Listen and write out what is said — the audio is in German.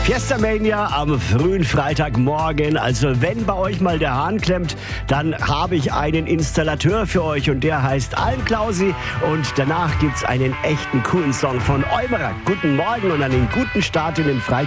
Fiesta Mania am frühen Freitagmorgen. Also wenn bei euch mal der Hahn klemmt, dann habe ich einen Installateur für euch und der heißt Alm Klausi. Und danach gibt's einen echten coolen Song von Eumerer. Guten Morgen und einen guten Start in den Freitag.